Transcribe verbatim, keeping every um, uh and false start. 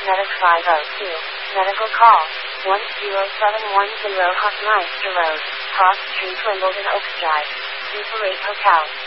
Medic five oh two. Medical call. one zero seven one zero Hotmeister Road, Cross Street, Wimbledon Oaks Drive. Super eight Hotel.